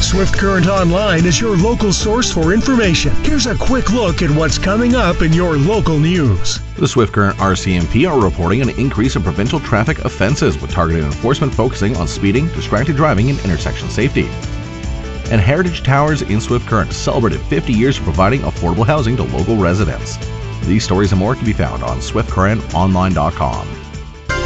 Swift Current Online is your local source for information. Here's a quick look at what's coming up in your local news. The Swift Current RCMP are reporting an increase in provincial traffic offenses with targeted enforcement focusing on speeding, distracted driving, and intersection safety. And Heritage Towers in Swift Current celebrated 50 years of providing affordable housing to local residents. These stories and more can be found on swiftcurrentonline.com.